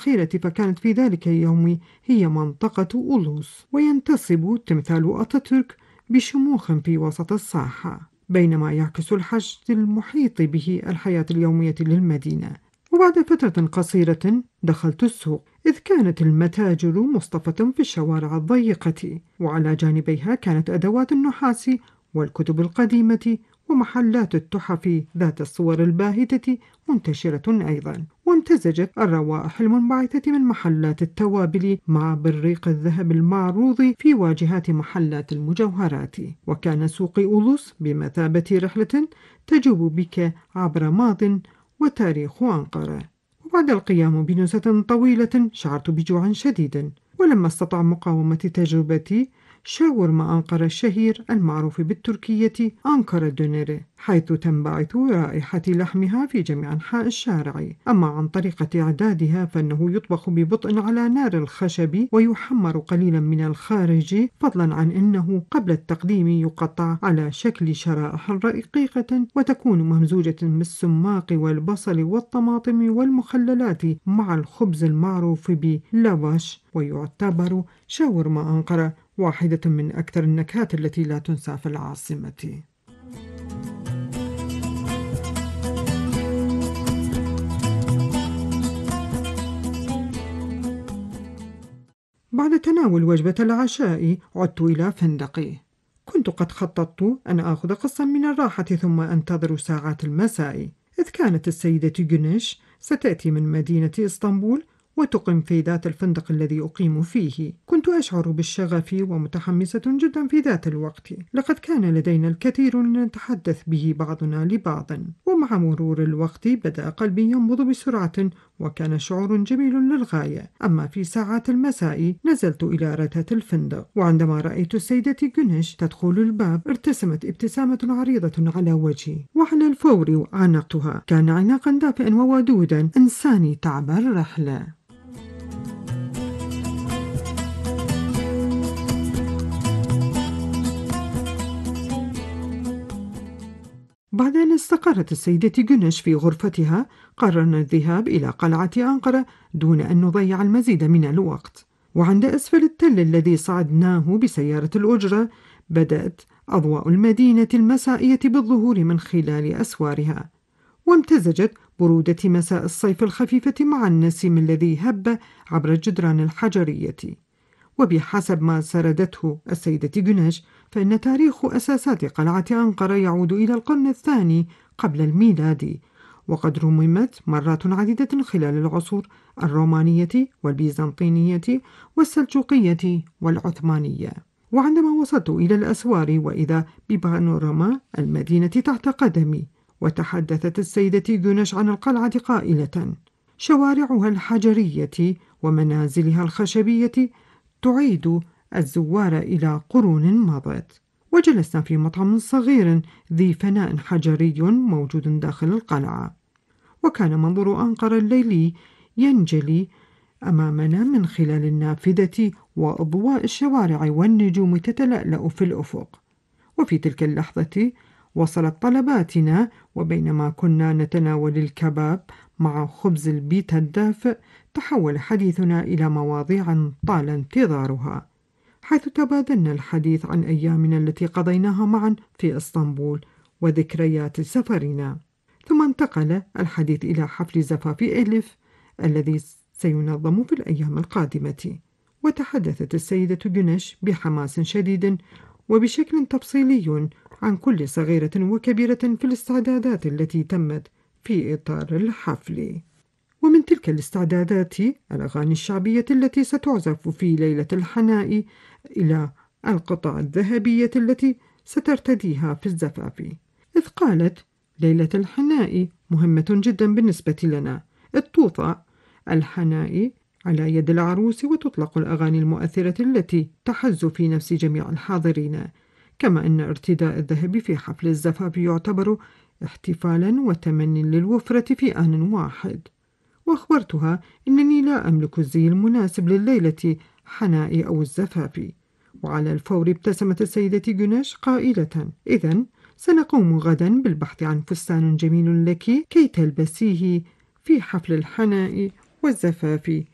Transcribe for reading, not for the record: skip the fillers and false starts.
الأخيرة فكانت في ذلك اليوم هي منطقة أولوس، وينتصب تمثال أتاتورك بشموخ في وسط الساحة، بينما يعكس الحشد المحيط به الحياة اليومية للمدينة. وبعد فترة قصيرة دخلت السوق، إذ كانت المتاجر مصطفة في الشوارع الضيقة، وعلى جانبيها كانت أدوات النحاس والكتب القديمة ومحلات التحف ذات الصور الباهتة منتشرة أيضا. وامتزجت الروائح المنبعثة من محلات التوابل مع بريق الذهب المعروض في واجهات محلات المجوهرات. وكان سوق أولوس بمثابة رحلة تجوب بك عبر ماضٍ وتاريخ أنقرة. وبعد القيام بنزهة طويلة شعرت بجوع شديد، ولما استطاع مقاومة تجربتي شاورما أنقرة الشهير المعروف بالتركية أنقرة دونير، حيث تنبعث رائحة لحمها في جميع أنحاء الشارع. أما عن طريقة إعدادها فإنه يطبخ ببطء على نار الخشب ويحمر قليلا من الخارج، فضلا عن أنه قبل التقديم يقطع على شكل شرائح رقيقة وتكون ممزوجة بالسماق والبصل والطماطم والمخللات مع الخبز المعروف بلافاش. ويعتبر شاورما أنقرة واحدة من أكثر النكهات التي لا تنسى في العاصمة. بعد تناول وجبة العشاء عدت إلى فندقي. كنت قد خططت أن آخذ قسطا من الراحة ثم أنتظر ساعات المساء، إذ كانت السيدة جونيش ستأتي من مدينة إسطنبول وتقيم في ذات الفندق الذي أقيم فيه. كنت أشعر بالشغف ومتحمسة جدا في ذات الوقت، لقد كان لدينا الكثير نتحدث به بعضنا لبعض. ومع مرور الوقت بدأ قلبي ينبض بسرعة، وكان شعور جميل للغاية. أما في ساعات المساء نزلت إلى رتات الفندق، وعندما رأيت السيدة جونيش تدخل الباب ارتسمت ابتسامة عريضة على وجهي، وعلى الفور عانقتها. كان عناقا دافئا وودودا أنساني تعب الرحلة. بعد أن استقرت السيدة جونيش في غرفتها قررنا الذهاب إلى قلعة أنقرة دون أن نضيع المزيد من الوقت. وعند أسفل التل الذي صعدناه بسيارة الأجرة بدأت أضواء المدينة المسائية بالظهور من خلال أسوارها، وامتزجت برودة مساء الصيف الخفيفة مع النسيم الذي هب عبر الجدران الحجرية. وبحسب ما سردته السيدة جونيش فإن تاريخ أساسات قلعة أنقرة يعود إلى القرن الثاني قبل الميلاد، وقد رممت مرات عديدة خلال العصور الرومانية والبيزنطينية والسلجوقية والعثمانية. وعندما وصلت إلى الأسوار وإذا ببانوراما المدينة تحت قدمي، وتحدثت السيدة جونيش عن القلعة قائلة: شوارعها الحجرية ومنازلها الخشبية تعيد الزوار إلى قرون مضت. وجلسنا في مطعم صغير ذي فناء حجري موجود داخل القلعة، وكان منظر أنقرة الليلي ينجلي أمامنا من خلال النافذة وأضواء الشوارع والنجوم تتلألأ في الأفق. وفي تلك اللحظة وصلت طلباتنا، وبينما كنا نتناول الكباب مع خبز البيتا الدافئ تحول حديثنا إلى مواضيع طال انتظارها، حيث تبادلنا الحديث عن أيامنا التي قضيناها معا في إسطنبول وذكريات سفرنا. ثم انتقل الحديث إلى حفل زفاف إليف الذي سينظم في الأيام القادمة. وتحدثت السيدة جونيش بحماس شديد وبشكل تفصيلي عن كل صغيرة وكبيرة في الاستعدادات التي تمت في إطار الحفل. ومن تلك الاستعدادات الأغاني الشعبية التي ستعزف في ليلة الحناء إلى القطع الذهبية التي سترتديها في الزفاف، إذ قالت: ليلة الحناء مهمة جدا بالنسبة لنا، إذ توضع الحناء على يد العروس وتطلق الأغاني المؤثرة التي تحز في نفس جميع الحاضرين، كما أن ارتداء الذهب في حفل الزفاف يعتبر احتفالا وتمني للوفرة في آن واحد. وأخبرتها أنني لا أملك الزي المناسب لليلة حناء أو الزفاف. وعلى الفور ابتسمت السيدة جونيش قائلة: إذن سنقوم غدا بالبحث عن فستان جميل لك كي تلبسيه في حفل الحناء والزفاف